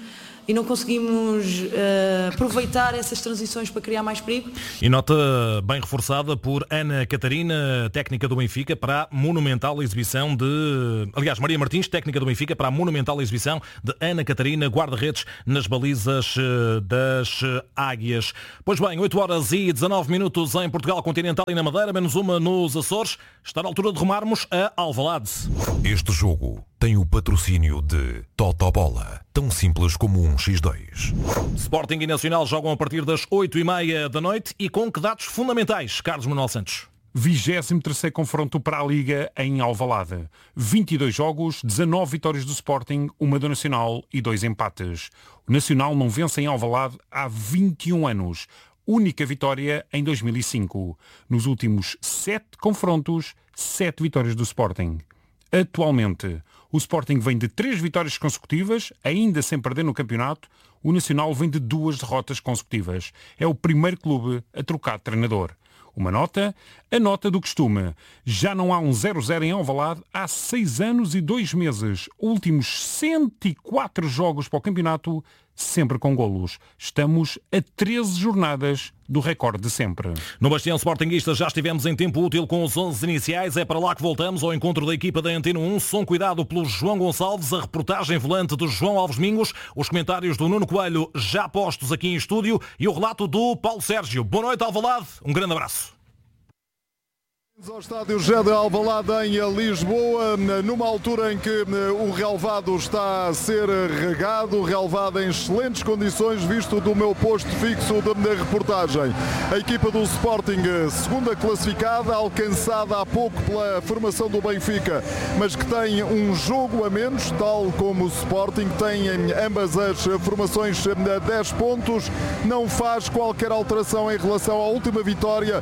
aproveitar essas transições para criar mais perigo. E nota bem reforçada por Ana Catarina, técnica do Benfica, para a monumental exibição de... Aliás, Maria Martins, técnica do Benfica, para a monumental exibição de Ana Catarina, guarda-redes nas balizas das Águias. Pois bem, 8h19 em Portugal Continental e na Madeira, menos uma nos Açores. Está na altura de rumarmos a Alvalade. Este jogo tem o patrocínio de Totobola, tão simples como um X2. Sporting e Nacional jogam a partir das 8h30 da noite e com que dados fundamentais, Carlos Manuel Santos? 23º confronto para a Liga em Alvalade. 22 jogos, 19 vitórias do Sporting, uma do Nacional e 2 empates. O Nacional não vence em Alvalade há 21 anos. Única vitória em 2005. Nos últimos 7 confrontos, 7 vitórias do Sporting. Atualmente, o Sporting vem de 3 vitórias consecutivas, ainda sem perder no campeonato. O Nacional vem de 2 derrotas consecutivas. É o primeiro clube a trocar de treinador. Uma nota, a nota do costume. Já não há um 0-0 em Alvalade há 6 anos e 2 meses. Últimos 104 jogos para o campeonato, sempre com golos. Estamos a 13 jornadas do recorde de sempre. No Bastião Sportingista já estivemos em tempo útil com os 11 iniciais. É para lá que voltamos ao encontro da equipa da Antena 1. Som cuidado pelo João Gonçalves, a reportagem volante do João Alves Mingos, os comentários do Nuno Coelho já postos aqui em estúdio e o relato do Paulo Sérgio. Boa noite, Alvalade. Um grande abraço. Ao estádio José de Alvalade em Lisboa, numa altura em que o relvado está a ser regado, o relvado em excelentes condições, visto do meu posto fixo da reportagem. A equipa do Sporting, segunda classificada, alcançada há pouco pela formação do Benfica, mas que tem um jogo a menos, tal como o Sporting, tem em ambas as formações 10 pontos, não faz qualquer alteração em relação à última vitória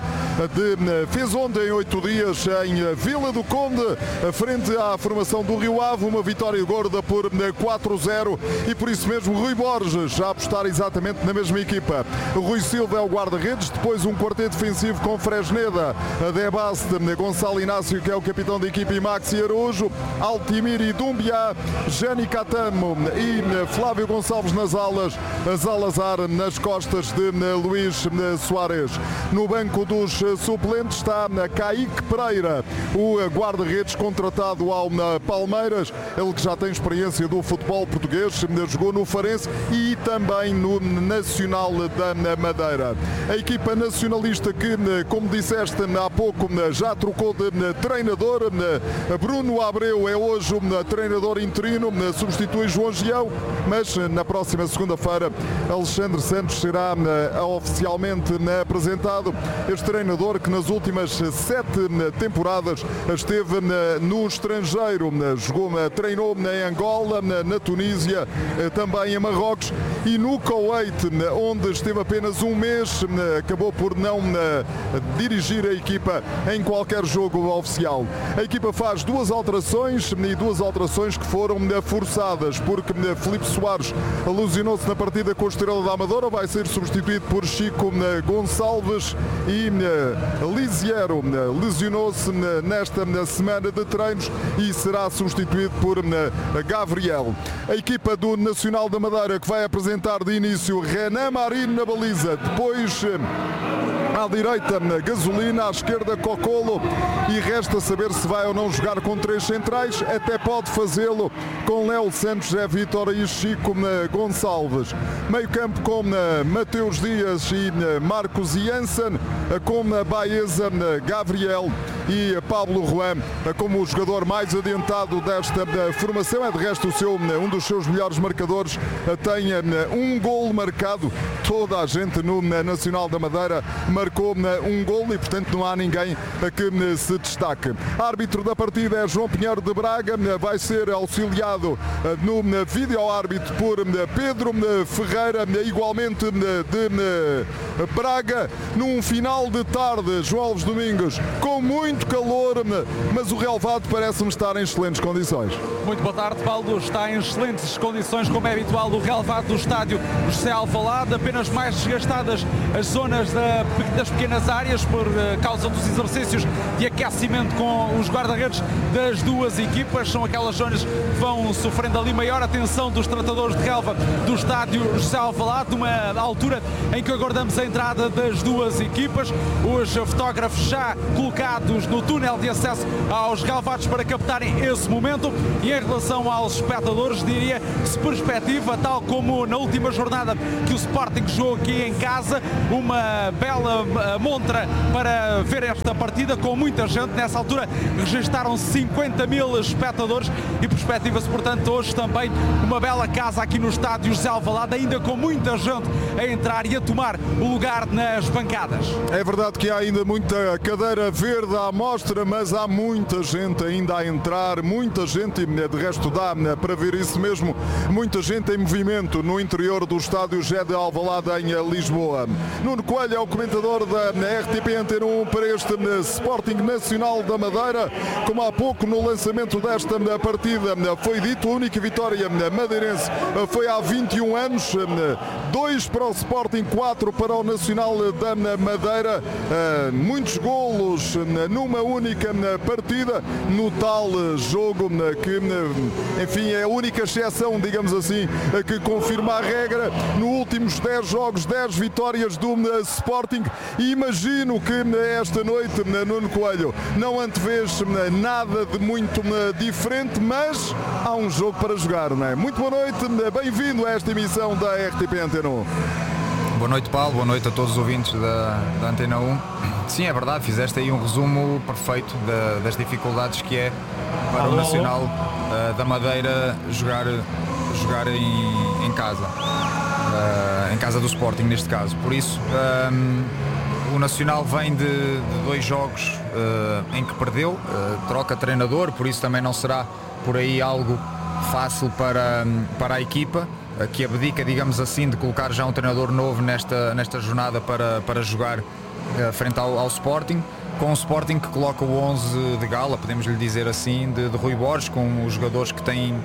fez ontem 8 dias em Vila do Conde, frente à formação do Rio Ave, uma vitória gorda por 4-0 e por isso mesmo Rui Borges a apostar exatamente na mesma equipa. Rui Silva é o guarda-redes, depois um quarteto defensivo com Fresneda, Debaste, Gonçalo Inácio, que é o capitão da equipa, e Maxi Araújo, Altimir e Dumbiá, Jani Catamo e Flávio Gonçalves nas alas, Zalazar nas costas de Luís Soares. No banco dos suplentes está Kaique Pereira, o guarda-redes contratado ao Palmeiras, ele que já tem experiência do futebol português, jogou no Farense e também no Nacional da Madeira. A equipa nacionalista que, como disseste há pouco, já trocou de treinador. Bruno Abreu é hoje o treinador interino, substitui João Gião, mas na próxima segunda-feira Alexandre Santos será oficialmente apresentado. Este treinador que nas últimas 7 temporadas esteve no estrangeiro, treinou em Angola, na Tunísia, também em Marrocos e no Kuwait, onde esteve apenas um mês, acabou por não dirigir a equipa em qualquer jogo oficial. A equipa faz 2 alterações e 2 alterações que foram forçadas, porque Filipe Soares alusionou-se na partida com a Estrela da Amadora, vai ser substituído por Chico Gonçalves e Lisiero lesionou-se nesta semana de treinos e será substituído por Gabriel. A equipa do Nacional da Madeira, que vai apresentar de início Renan Marino na baliza, depois à direita Gasolina, à esquerda Cocolo, e resta saber se vai ou não jogar com 3 centrais. Até pode fazê-lo com Léo Santos, Zé Vítor e Chico Gonçalves. Meio campo com Mateus Dias e Marcos Janssen, com Baeza, Gabriel e Pablo Juan como o jogador mais adiantado desta formação. É de resto um dos seus melhores marcadores, tem um gol marcado. Toda a gente no Nacional da Madeira marcou um gol e portanto não há ninguém que se destaque. Árbitro da partida é João Pinheiro de Braga, vai ser auxiliado no vídeo-árbitro por Pedro Ferreira, igualmente de Braga, num final de tarde, João Alves Domingos, com muito calor, mas o relvado parece-me estar em excelentes condições. Muito boa tarde, Paulo. Está em excelentes condições, como é habitual, do relvado do estádio José Alvalade, apenas mais desgastadas as zonas das pequenas áreas por causa dos exercícios de aquecimento com os guarda-redes das duas equipas. São aquelas zonas que vão sofrendo ali maior atenção dos tratadores de relva do estádio José Alvalade, numa altura em que aguardamos a entrada das duas equipas. Os fotógrafos já colocados no túnel de acesso aos relvados para captarem esse momento. E em relação aos espectadores, diria que se perspectiva, tal como na última jornada que o Sporting jogou aqui em casa, uma bela montra para ver esta partida com muita gente. Nessa altura registaram 50 mil espectadores e perspectiva-se, portanto, hoje também uma bela casa aqui no estádio José Alvalade, ainda com muita gente a entrar e a tomar o lugar nas bancadas. É verdade que há ainda muita cadeira verde à mostra, mas há muita gente ainda a entrar, muita gente, e de resto dá para ver isso mesmo, muita gente em movimento no interior do estádio José de Alvalade em Lisboa. Nuno Coelho é o comentador da RTP Antena 1 para este Sporting Nacional da Madeira. Como há pouco no lançamento desta partida foi dito, a única vitória madeirense foi há 21 anos, 2 para o Sporting, 4 para o Nacional da Madeira, muitos golos numa única partida, no tal jogo que, enfim, é a única exceção, digamos assim, que confirma a regra. Nos últimos 10 jogos, 10 vitórias do Sporting, e imagino que esta noite, Nuno Coelho, não antevês nada de muito diferente, mas há um jogo para jogar, não é? Muito boa noite, bem-vindo a esta emissão da RTP Antena 1. Boa noite, Paulo, boa noite a todos os ouvintes da Antena 1. Sim, é verdade, fizeste aí um resumo perfeito das dificuldades que é para o Nacional da Madeira jogar em casa, em casa do Sporting neste caso. Por isso, o Nacional vem de 2 jogos em que perdeu, troca treinador, por isso também não será por aí algo fácil para a equipa, que abdica, digamos assim, de colocar já um treinador novo nesta jornada para jogar frente ao Sporting, com o Sporting que coloca o 11 de gala, podemos lhe dizer assim, de Rui Borges, com os jogadores que têm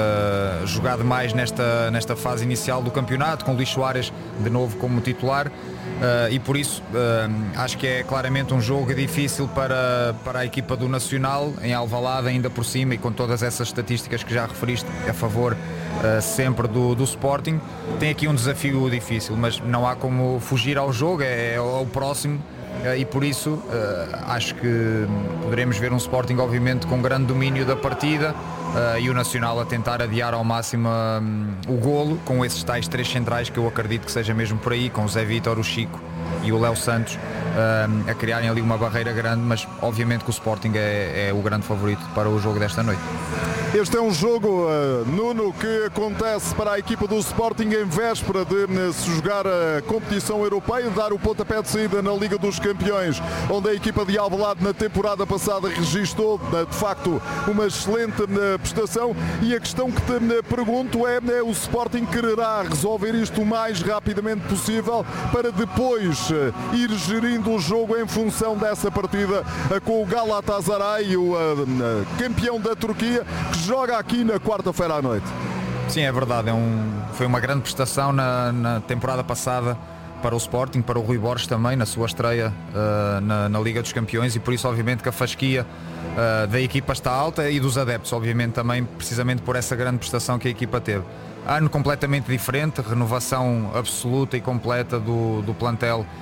jogado mais nesta fase inicial do campeonato, com Luís Soares de novo como titular. E por isso acho que é claramente um jogo difícil para a equipa do Nacional, em Alvalade ainda por cima, e com todas essas estatísticas que já referiste a favor sempre do Sporting. Tem aqui um desafio difícil, mas não há como fugir ao jogo, é o próximo, e por isso acho que poderemos ver um Sporting obviamente com grande domínio da partida, e o Nacional a tentar adiar ao máximo o golo, com esses tais 3 centrais que eu acredito que seja mesmo por aí, com o Zé Vítor, o Chico e o Léo Santos a criarem ali uma barreira grande, mas obviamente que o Sporting é o grande favorito para o jogo desta noite. Este é um jogo, Nuno, que acontece para a equipa do Sporting em véspera de se jogar a competição europeia, dar o pontapé de saída na Liga dos Campeões, onde a equipa de Alvalade na temporada passada registou de facto uma excelente prestação. E a questão que te pergunto é, o Sporting quererá resolver isto o mais rapidamente possível para depois ir gerindo o jogo em função dessa partida com o Galatasaray, o campeão da Turquia, que joga aqui na quarta-feira à noite. Sim, é verdade, foi uma grande prestação na temporada passada para o Sporting, para o Rui Borges também, na sua estreia na Liga dos Campeões, e por isso obviamente que a fasquia da equipa está alta, e dos adeptos obviamente também, precisamente por essa grande prestação que a equipa teve. Ano completamente diferente, renovação absoluta e completa do plantel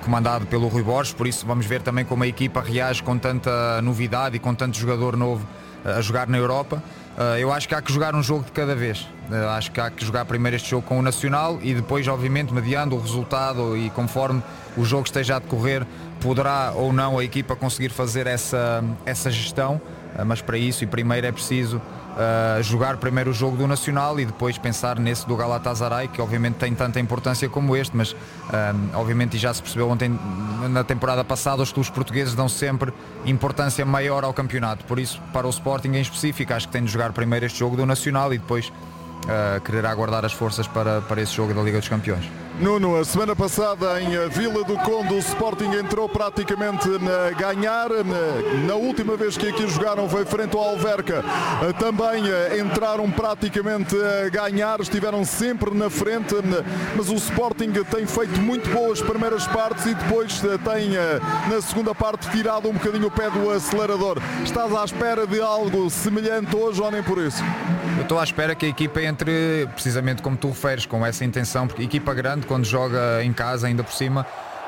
comandado pelo Rui Borges, por isso vamos ver também como a equipa reage com tanta novidade e com tanto jogador novo a jogar na Europa. Eu acho que há que jogar um jogo de cada vez. Acho que há que jogar primeiro este jogo com o Nacional e depois, obviamente, mediando o resultado e conforme o jogo esteja a decorrer, poderá ou não a equipa conseguir fazer essa gestão, mas para isso e primeiro é preciso jogar primeiro o jogo do Nacional e depois pensar nesse do Galatasaray, que obviamente tem tanta importância como este, mas obviamente, e já se percebeu ontem na temporada passada, os clubes portugueses dão sempre importância maior ao campeonato, por isso para o Sporting em específico acho que tem de jogar primeiro este jogo do Nacional e depois quererá guardar as forças para esse jogo da Liga dos Campeões. Nuno, a semana passada em Vila do Conde o Sporting entrou praticamente a ganhar. Na última vez que aqui jogaram foi frente ao Alverca. Também entraram praticamente a ganhar, estiveram sempre na frente, mas o Sporting tem feito muito boas primeiras partes e depois tem na segunda parte tirado um bocadinho o pé do acelerador. Estás à espera de algo semelhante hoje ou nem por isso? Eu estou à espera que a equipa entre precisamente como tu referes, com essa intenção, porque a equipa grande quando joga em casa ainda por cima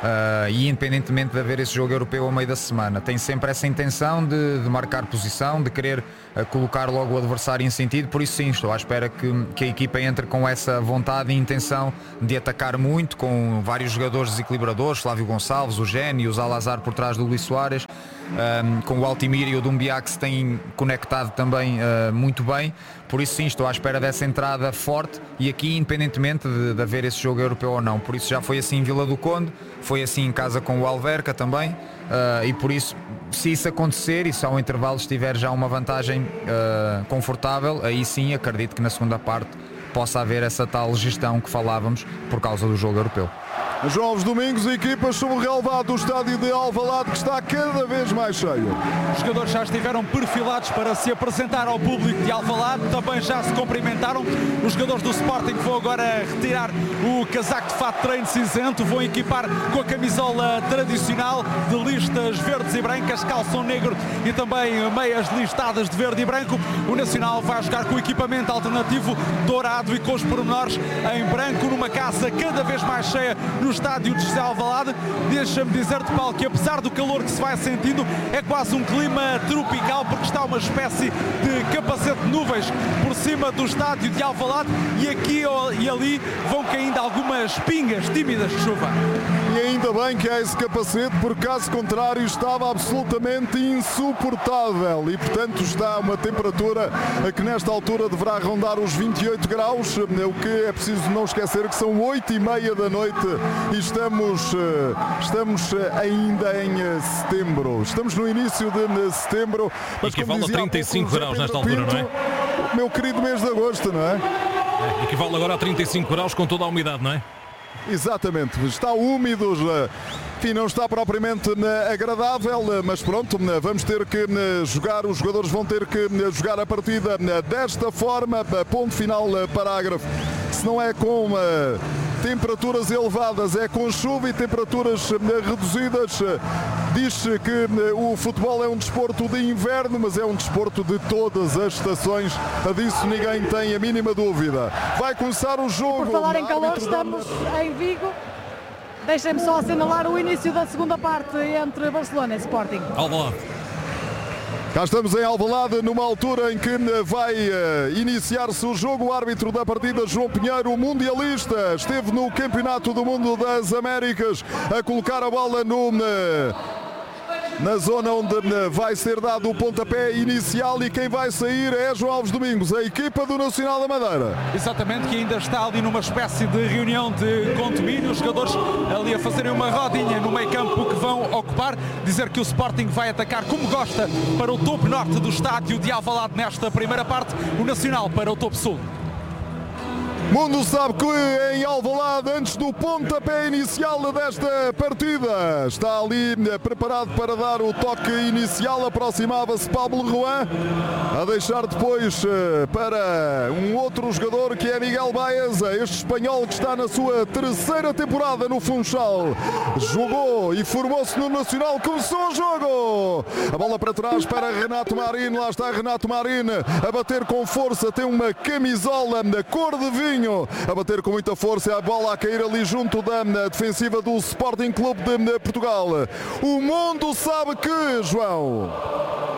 e independentemente de haver esse jogo europeu ao meio da semana, tem sempre essa intenção de marcar posição, de querer colocar logo o adversário em sentido, por isso sim, estou à espera que a equipa entre com essa vontade e intenção de atacar muito, com vários jogadores desequilibradores, Flávio Gonçalves, o Geni, o Zalazar por trás do Luís Soares, com o Altimir e o Dumbiá que se têm conectado também muito bem, por isso sim, estou à espera dessa entrada forte e aqui independentemente de haver esse jogo europeu ou não, por isso já foi assim em Vila do Conde, foi assim em casa com o Alverca também, e por isso, se isso acontecer e se ao intervalo estiver já uma vantagem confortável, aí sim acredito que na segunda parte possa haver essa tal gestão que falávamos por causa do jogo europeu. João, aos domingos, equipas sob o relevado do estádio de Alvalade que está cada vez mais cheio. Os jogadores já estiveram perfilados para se apresentar ao público de Alvalade, também já se cumprimentaram. Os jogadores do Sporting vão agora retirar o casaco de fato de treino cinzento, vão equipar com a camisola tradicional de listas verdes e brancas, calção negro e também meias listadas de verde e branco. O Nacional vai jogar com o equipamento alternativo dourado e com os pormenores em branco, numa casa cada vez mais cheia no estádio de José Alvalade. Deixa-me dizer-te, Paulo, que apesar do calor que se vai sentindo, é quase um clima tropical, porque está uma espécie de capacete de nuvens por cima do estádio de Alvalade e aqui e ali vão caindo algumas pingas tímidas de chuva. E ainda bem que há esse capacete, porque caso contrário estava absolutamente insuportável e portanto está uma temperatura que nesta altura deverá rondar os 28 graus, o que é preciso não esquecer que são 8h30 da noite e estamos ainda em setembro. Estamos no início de setembro. Mas equivale a 35 graus nesta altura, não é? Meu querido mês de agosto, não é? Equivale agora a 35 graus com toda a umidade, não é? Exatamente, está úmido, enfim, não está propriamente agradável, mas pronto, vamos ter que jogar, os jogadores vão ter que jogar a partida desta forma, ponto final, parágrafo. Se não é com temperaturas elevadas, é com chuva e temperaturas reduzidas. Diz-se que o futebol é um desporto de inverno, mas é um desporto de todas as estações. Disso ninguém tem a mínima dúvida. Vai começar o jogo. Por falar em calor, estamos em Vigo. Deixem-me só assinalar o início da segunda parte entre Barcelona e Sporting. Alvalade. Cá estamos em Alvalade, numa altura em que vai iniciar-se o jogo. O árbitro da partida, João Pinheiro, mundialista, esteve no Campeonato do Mundo das Américas a colocar a bola na zona onde vai ser dado o pontapé inicial e quem vai sair é João Alves Domingos, a equipa do Nacional da Madeira. Exatamente, que ainda está ali numa espécie de reunião de condomínio, os jogadores ali a fazerem uma rodinha no meio campo que vão ocupar, dizer que o Sporting vai atacar como gosta para o topo norte do estádio de Alvalade nesta primeira parte, o Nacional para o topo sul. Mundo sabe que em Alvalade, antes do pontapé inicial desta partida, está ali preparado para dar o toque inicial. Aproximava-se Pablo Ruan, a deixar depois para um outro jogador que é Miguel Baeza, este espanhol que está na sua terceira temporada no Funchal. Jogou e formou-se no Nacional, começou o jogo. A bola para trás para Renato Marinho. Lá está Renato Marinho a bater com força. Tem uma camisola da cor de vinho. A bater com muita força. A bola a cair ali junto da defensiva do Sporting Clube de Portugal. O mundo sabe que, João...